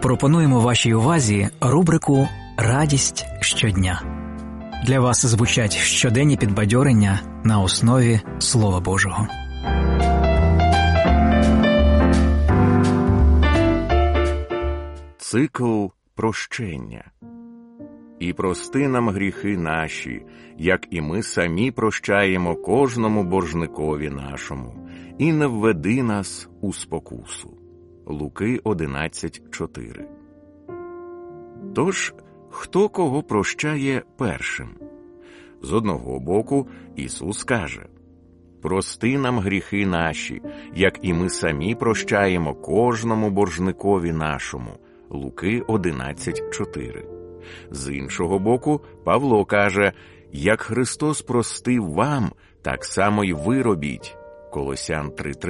пропонуємо вашій увазі рубрику «Радість щодня». Для вас звучать щоденні підбадьорення на основі Слова Божого. Цикл прощення. «І прости нам гріхи наші, як і ми самі прощаємо кожному боржникові нашому, і не введи нас у спокусу». Луки 11:4. Тож, хто кого прощає першим? З одного боку, Ісус каже: «Прости нам гріхи наші, як і ми самі прощаємо кожному боржникові нашому». Луки 11:4. З іншого боку, Павло каже: «Як Христос простив вам, так само й ви робіть». Колосян 3:13.